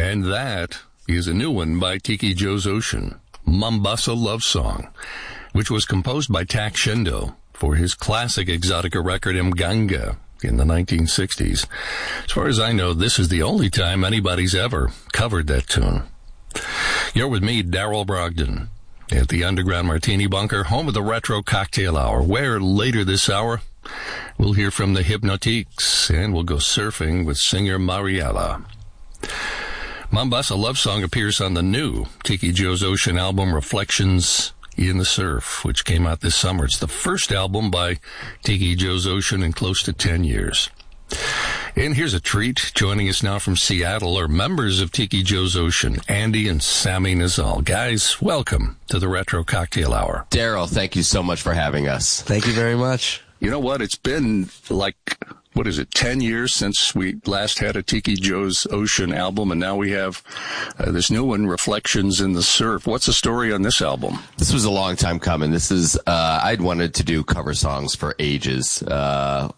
And that is a new one by Tiki Joe's Ocean, Mombasa Love Song, which was composed by Tak Shendo for his classic Exotica record Mganga in the 1960s. As far as I know, this is the only time anybody's ever covered that tune. You're with me, Daryl Brogdon, at the Underground Martini Bunker, home of the Retro Cocktail Hour, where later this hour, we'll hear from the Hypnotiques, and we'll go surfing with singer Mariella. Mombasa Love Song appears on the new Tiki Joe's Ocean album, Reflections in the Surf, which came out this summer. It's the first album by Tiki Joe's Ocean in close to 10 years. And here's a treat. Joining us now from Seattle are members of Tiki Joe's Ocean, Andy and Sammy Nizal. Guys, welcome to the Retro Cocktail Hour. Daryl, thank you so much for having us. Thank you very much. You know what? It's been like, 10 years since we last had a Tiki Joe's Ocean album, and now we have this new one, Reflections in the Surf. What's the story on this album? This was a long time coming. This is, I'd wanted to do cover songs for ages. I'd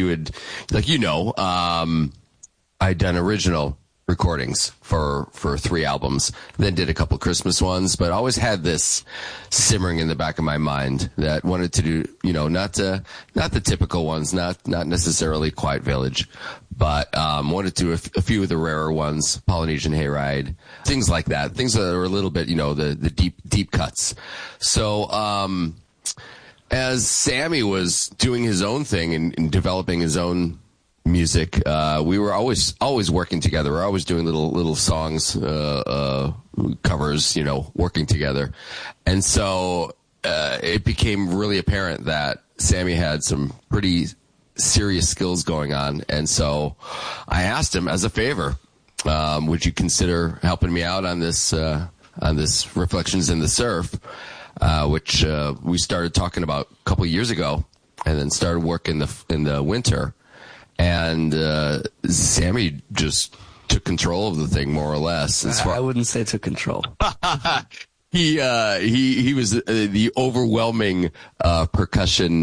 done original recordings for 3 albums, then did a couple Christmas ones, but always had this simmering in the back of my mind that wanted to do, not the typical ones, not necessarily Quiet Village, but wanted to do a few of the rarer ones, Polynesian Hayride, things like that, things that are a little bit, the deep cuts. So as Sammy was doing his own thing and developing his own music, we were always working together. We're always doing little songs, covers, working together. And so it became really apparent that Sammy had some pretty serious skills going on. And so I asked him as a favor, would you consider helping me out on this Reflections in the Surf, which we started talking about a couple of years ago, and then started work in the winter. And Sammy just took control of the thing, more or less. I wouldn't say took control. He was the overwhelming percussion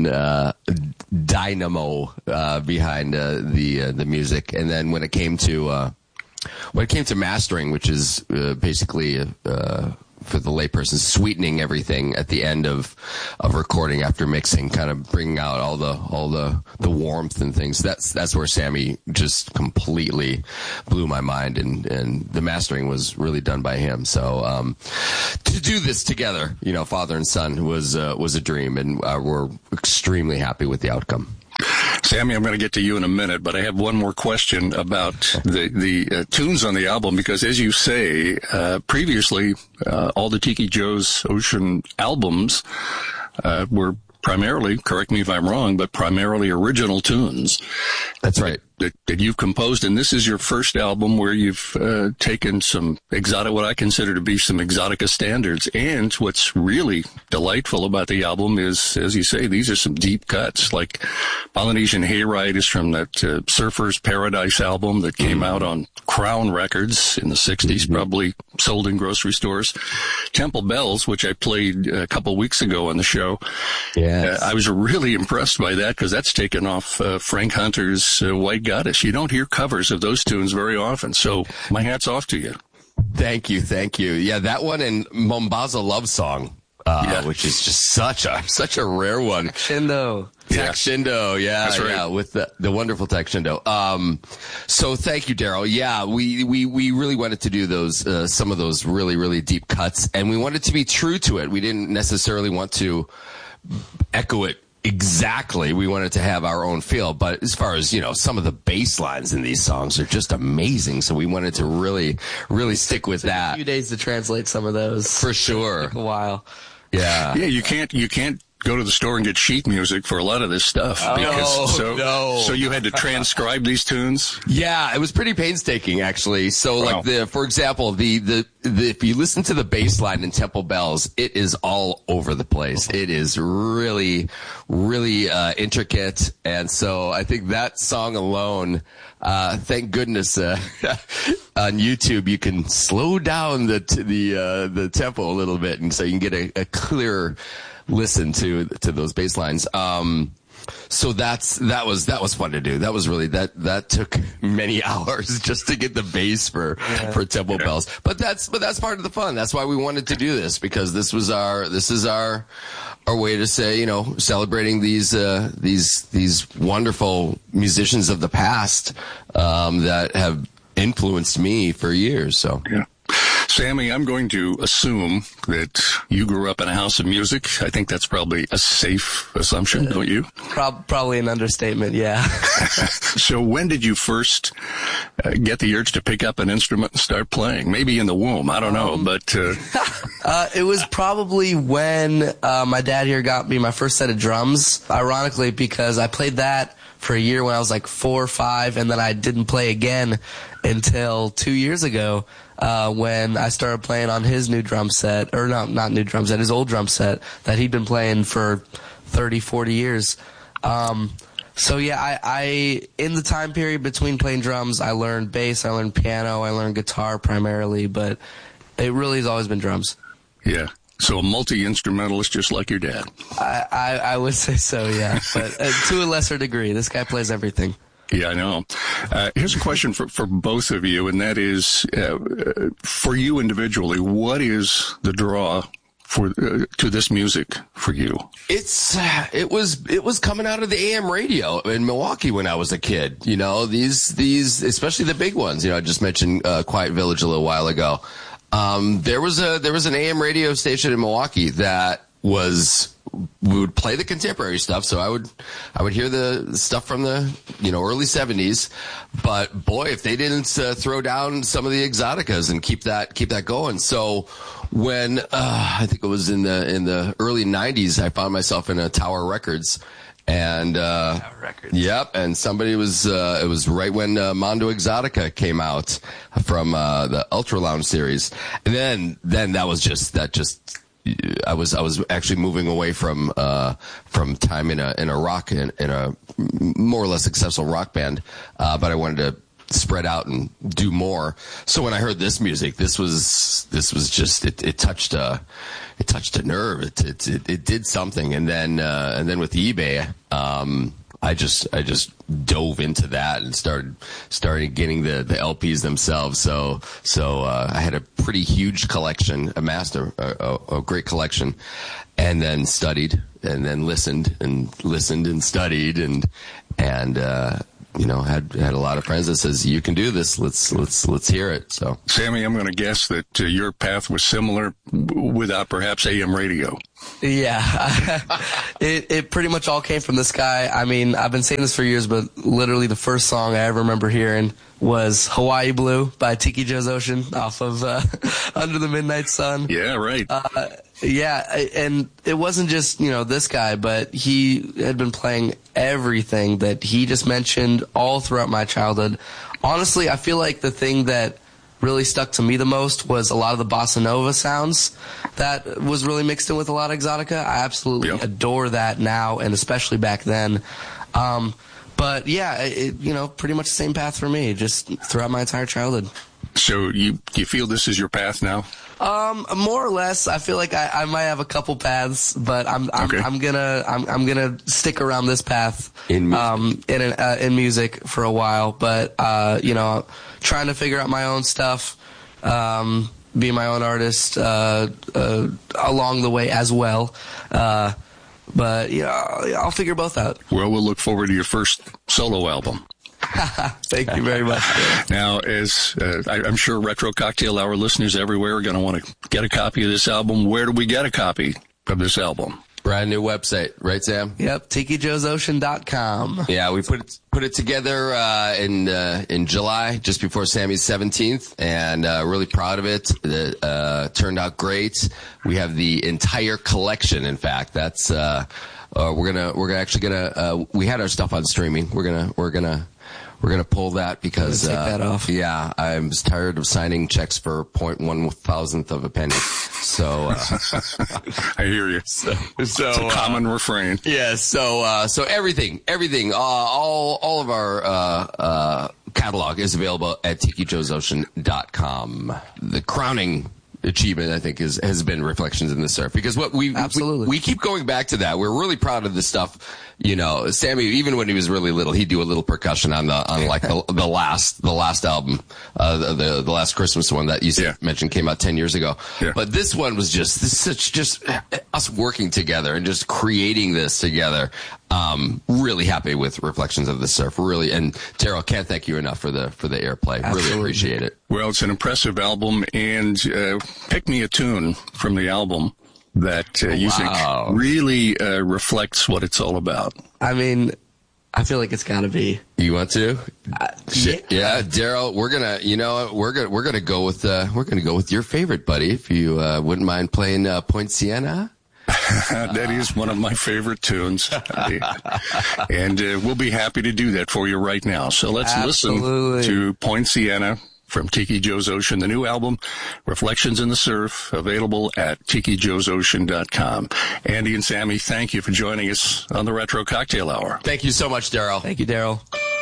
dynamo behind the music. And then when it came to mastering, which is basically for the layperson, sweetening everything at the end of recording after mixing, kind of bringing out all the warmth and things. That's where Sammy just completely blew my mind, and the mastering was really done by him. So to do this together, father and son, was a dream, and we're extremely happy with the outcome. Sammy, I'm going to get to you in a minute, but I have one more question about the tunes on the album, because as you say, previously, all the Tiki Joe's Ocean albums were primarily, correct me if I'm wrong, but primarily original tunes. That's right. That you've composed, and this is your first album where you've taken some what I consider to be some Exotica standards. And what's really delightful about the album is, as you say, these are some deep cuts. Like Polynesian Hayride is from that Surfer's Paradise album that came out on Crown Records in the 60s, probably sold in grocery stores. Temple Bells, which I played a couple weeks ago on the show. Yes. I was really impressed by that, because that's taken off Frank Hunter's White Goddess. You don't hear covers of those tunes very often, so my hat's off to you. Thank you. Yeah, that one and Mombasa Love Song, which is just such a rare one. Tak Shendo, yeah, that's right. Yeah, with the wonderful Tak Shendo. So thank you, Daryl. Yeah, we really wanted to do those, some of those really, really deep cuts, and we wanted to be true to it. We didn't necessarily want to echo it exactly. We wanted to have our own feel, but as far as, some of the bass lines in these songs are just amazing. So we wanted to really, really stick with that. A few days to translate some of those. For sure. Took a while. Yeah. Yeah, you can't go to the store and get sheet music for a lot of this stuff. So you had to transcribe these tunes? Yeah, it was pretty painstaking, actually. So, wow. for example, the if you listen to the bass line in Temple Bells, it is all over the place. It is really, really intricate. And so I think that song alone, thank goodness, on YouTube, you can slow down the tempo a little bit, and so you can get a clearer listen to those bass lines. So that was fun to do. That was really that took many hours just to get the bass for Temple Bells. But that's part of the fun. That's why we wanted to do this, because this is our way to say, celebrating these wonderful musicians of the past that have influenced me for years. So yeah. Sammy, I'm going to assume that you grew up in a house of music. I think that's probably a safe assumption, don't you? Probably an understatement, yeah. So when did you first get the urge to pick up an instrument and start playing? Maybe in the womb, I don't know, but... It was probably when my dad here got me my first set of drums, ironically, because I played that for a year when I was like 4 or 5, and then I didn't play again until 2 years ago. When I started playing on his new drum set, or no, not new drum set, his old drum set that he'd been playing for 30, 40 years. So yeah, I in the time period between playing drums, I learned bass, I learned piano, I learned guitar primarily, but it really has always been drums. Yeah. So a multi-instrumentalist just like your dad. I would say so, yeah. But to a lesser degree. This guy plays everything. Yeah, I know. Here's a question for both of you, and that is, for you individually, what is the draw to this music for you? It was coming out of the AM radio in Milwaukee when I was a kid. These especially the big ones. I just mentioned Quiet Village a little while ago. There was an AM radio station in Milwaukee that we would play the contemporary stuff, so I would hear the stuff from the early 70s, but boy, if they didn't throw down some of the exoticas and keep that going. So when I think it was in the early 90s, I found myself in a Tower Records. And yep, and somebody was it was right when Mondo Exotica came out from the Ultra Lounge series, and then that just I was actually moving away from time in a rock in a more or less successful rock band, but I wanted to spread out and do more. So when I heard this music, this was just it touched a nerve. It did something, and then with eBay, I just dove into that and started getting the LPs themselves. So I had a pretty huge collection, amassed a great collection, and then studied, and then listened and studied, and had a lot of friends that says, you can do this. Let's hear it. So, Sammy, I'm going to guess that your path was similar without perhaps AM radio. Yeah, it pretty much all came from this guy. I mean, I've been saying this for years, but literally the first song I ever remember hearing was Hawaii Blue by Tiki Joe's Ocean off of Under the Midnight Sun. Yeah, right. Yeah, and it wasn't just, this guy, but he had been playing everything that he just mentioned all throughout my childhood. Honestly, I feel like the thing that really stuck to me the most was a lot of the bossa nova sounds that was really mixed in with a lot of exotica. I absolutely adore that now, and especially back then. But yeah, pretty much the same path for me, just throughout my entire childhood. So you feel this is your path now? More or less. I feel like I might have a couple paths, but I'm gonna stick around this path in music for a while. But trying to figure out my own stuff, be my own artist along the way as well. But I'll figure both out. Well, we'll look forward to your first solo album. Thank you very much. Now, as I'm sure Retro Cocktail Hour listeners everywhere are going to want to get a copy of this album. Where do we get a copy of this album? Brand new website, right, Sam? Yep, TikiJoesOcean.com. Yeah, we put it together in July, just before Sammy's 17th, and really proud of it. It turned out great. We have the entire collection. In fact, that's we're actually gonna we had our stuff on streaming. We're gonna pull that because take that off. Yeah, I'm tired of signing checks for 0.1 of a penny. So I hear you. So it's a common refrain. Yeah. So everything, all of our catalog is available at TikiJoesOcean.com. The crowning achievement, I think, has been Reflections in the Surf, because what we keep going back to that. We're really proud of this stuff. You know, Sammy, even when he was really little, he'd do a little percussion on like the last album, the last Christmas one that you mentioned came out 10 years ago. Yeah. But this one was just us working together and just creating this together. Really happy with Reflections of the Surf. Really, and Daryl, can't thank you enough for the airplay. Absolutely. Really appreciate it. Well, it's an impressive album, and pick me a tune from the album that you think really reflects what it's all about. I mean, I feel like it's got to be. You want to? Yeah, Daryl, we're gonna go with your favorite, buddy. If you wouldn't mind playing Point Siena. That is one of my favorite tunes. And we'll be happy to do that for you right now. So let's listen to Point Siena from Tiki Joe's Ocean, the new album, Reflections in the Surf, available at TikiJoesOcean.com. Andy and Sammy, thank you for joining us on the Retro Cocktail Hour. Thank you so much, Daryl. Thank you, Daryl.